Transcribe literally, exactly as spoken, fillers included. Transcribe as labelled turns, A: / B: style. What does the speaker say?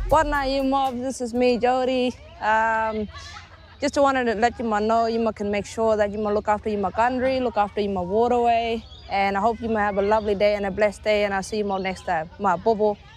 A: What night, you mob? This is me, Jody. Um, just wanted to let you know you can make sure that you look after your country, look after your waterway, and I hope you have a lovely day and a blessed day, and I'll see you more next time. Ma bobo.